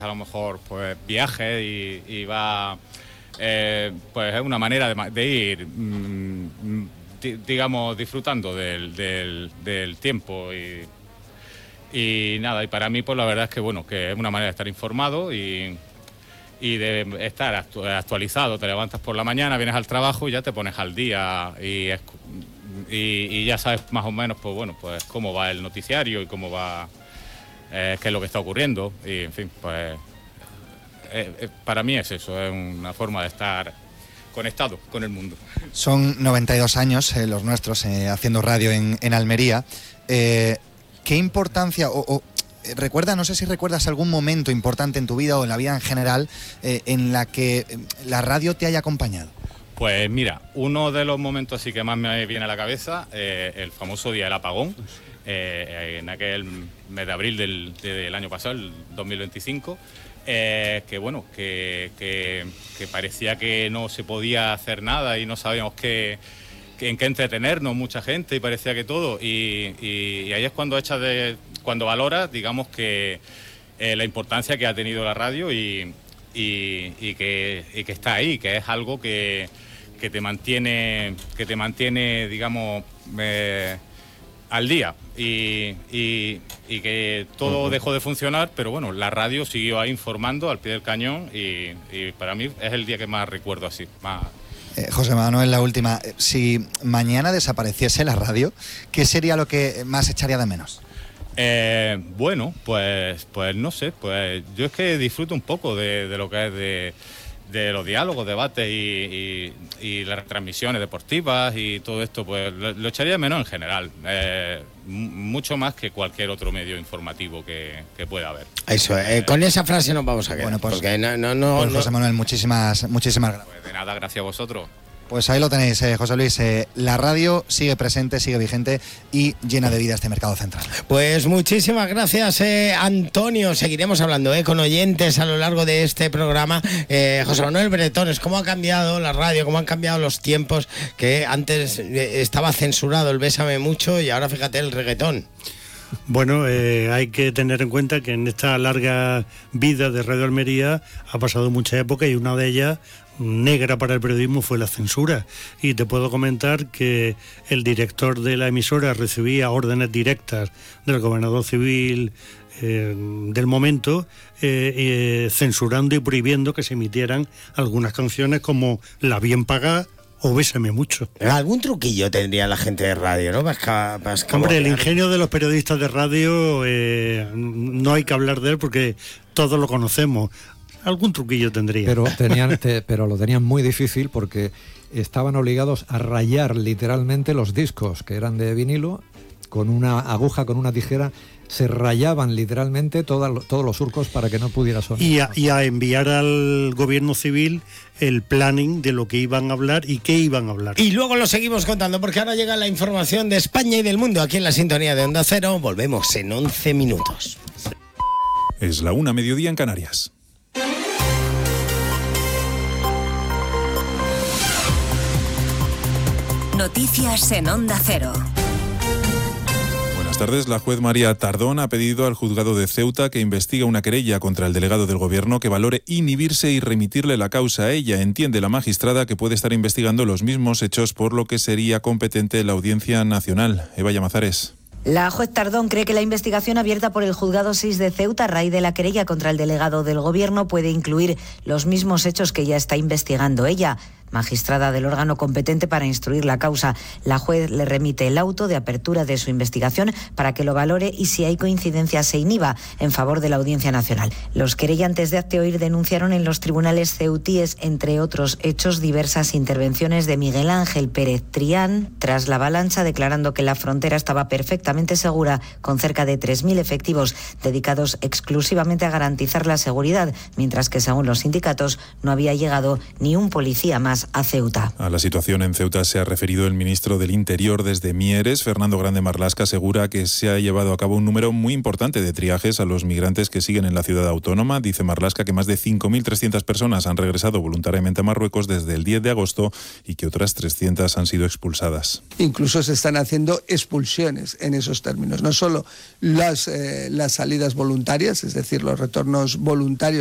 a lo mejor pues viajes y va, pues es una manera de ir, digamos, disfrutando del tiempo y nada, y para mí pues la verdad es que bueno, que es una manera de estar informado y de estar actualizado. Te levantas por la mañana, vienes al trabajo y ya te pones al día y ya sabes más o menos pues bueno, pues cómo va el noticiario y cómo va, qué es lo que está ocurriendo y en fin, pues para mí es eso, es una forma de estar conectado con el mundo. Son 92 años los nuestros haciendo radio en Almería. ¿Qué importancia recuerda, no sé si recuerdas algún momento importante en tu vida o en la vida en general en la que la radio te haya acompañado? Pues mira, uno de los momentos así que más me viene a la cabeza, el famoso día del apagón, en aquel mes de abril del año pasado, el 2025, que bueno, que parecía que no se podía hacer nada y no sabíamos en qué entretenernos mucha gente y parecía que todo, y ahí es cuando cuando valoras, digamos, que la importancia que ha tenido la radio y que está ahí, que es algo que te mantiene, digamos, al día y que todo dejó de funcionar, pero bueno, la radio siguió ahí informando al pie del cañón y para mí es el día que más recuerdo así, más. José Manuel, la última. Si mañana desapareciese la radio, ¿qué sería lo que más echaría de menos? Bueno, pues no sé, pues yo es que disfruto un poco de lo que es de los diálogos, debates y las transmisiones deportivas y todo esto, pues lo echaría de menos en general, mucho más que cualquier otro medio informativo que pueda haber. Eso, con esa frase nos vamos a quedar. Bueno, pues, porque pues José Manuel, muchísimas gracias. Pues de nada, gracias a vosotros. Pues ahí lo tenéis, José Luis. La radio sigue presente, sigue vigente y llena de vida este mercado central. Pues muchísimas gracias, Antonio. Seguiremos hablando con oyentes a lo largo de este programa. José Manuel Bretones, ¿cómo ha cambiado la radio? ¿Cómo han cambiado los tiempos? Que antes estaba censurado el Bésame Mucho y ahora fíjate el reggaetón. Bueno, hay que tener en cuenta que en esta larga vida de Radio Almería ha pasado mucha época y una de ellas negra para el periodismo fue la censura, y te puedo comentar que el director de la emisora recibía órdenes directas del gobernador civil del momento, censurando y prohibiendo que se emitieran algunas canciones como La Bien Pagada o Bésame Mucho. Algún truquillo tendría la gente de radio, ¿no? Hombre, el ingenio de los periodistas de radio no hay que hablar de él porque todos lo conocemos. Algún truquillo tendría. Pero lo tenían muy difícil porque estaban obligados a rayar literalmente los discos, que eran de vinilo, con una aguja, con una tijera, se rayaban literalmente todos los surcos para que no pudiera sonar. Y a enviar al gobierno civil el planning de lo que iban a hablar y qué iban a hablar. Y luego lo seguimos contando porque ahora llega la información de España y del mundo aquí en la sintonía de Onda Cero. Volvemos en 11 minutos. Es la 1:00 PM en Canarias. Noticias en Onda Cero. Buenas tardes. La juez María Tardón ha pedido al juzgado de Ceuta que investigue una querella contra el delegado del gobierno que valore inhibirse y remitirle la causa a ella. Entiende la magistrada que puede estar investigando los mismos hechos, por lo que sería competente la Audiencia Nacional. Eva Llamazares. La juez Tardón cree que la investigación abierta por el Juzgado 6 de Ceuta a raíz de la querella contra el delegado del Gobierno puede incluir los mismos hechos que ya está investigando ella. Magistrada del órgano competente para instruir la causa, la juez le remite el auto de apertura de su investigación para que lo valore y, si hay coincidencia, se inhiba en favor de la Audiencia Nacional. Los querellantes de Hazte Oír denunciaron en los tribunales ceutíes, entre otros hechos, diversas intervenciones de Miguel Ángel Pérez Trián tras la avalancha, declarando que la frontera estaba perfectamente segura, con cerca de 3.000 efectivos dedicados exclusivamente a garantizar la seguridad, mientras que, según los sindicatos, no había llegado ni un policía más personas a Ceuta. A la situación en Ceuta se ha referido el ministro del Interior desde Mieres. Fernando Grande Marlaska asegura que se ha llevado a cabo un número muy importante de triajes a los migrantes que siguen en la ciudad autónoma. Dice Marlaska que más de 5.300 personas han regresado voluntariamente a Marruecos desde el 10 de agosto y que otras 300 han sido expulsadas. Incluso se están haciendo expulsiones en esos términos, no solo las salidas voluntarias, es decir, los retornos voluntarios